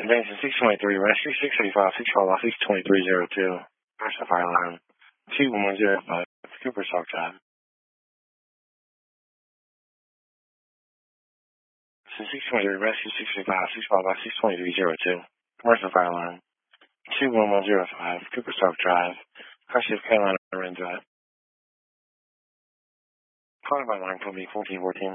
Advancing 623, rescue 635, 612, 62302. Commercial fire line 21105, Cooper Stock Drive. 623, rescue 635, 612, 62302. Commercial fire line 21105, Cooper Stock Drive, Carson, Carolina, Marin Drive. Calling by line code 1414.